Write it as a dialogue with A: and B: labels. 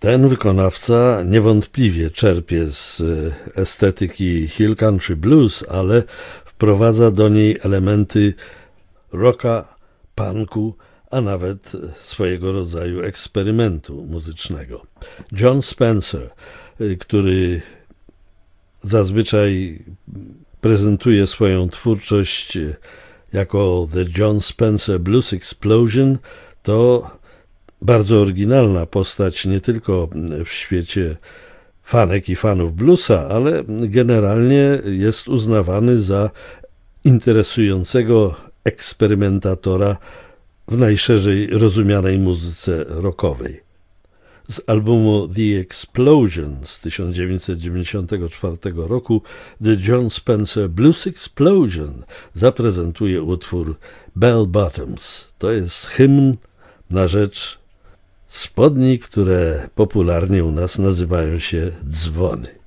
A: Ten wykonawca niewątpliwie czerpie z estetyki Hill Country Blues, ale wprowadza do niej elementy rocka, punku, a nawet swojego rodzaju eksperymentu muzycznego. Jon Spencer, który zazwyczaj prezentuje swoją twórczość jako The Jon Spencer Blues Explosion, to bardzo oryginalna postać nie tylko w świecie fanek i fanów bluesa, ale generalnie jest uznawany za interesującego eksperymentatora w najszerzej rozumianej muzyce rockowej. Z albumu The Explosion z 1994 roku The Jon Spencer Blues Explosion zaprezentuje utwór Bell Bottoms. To jest hymn na rzecz spodni, które popularnie u nas nazywają się dzwony.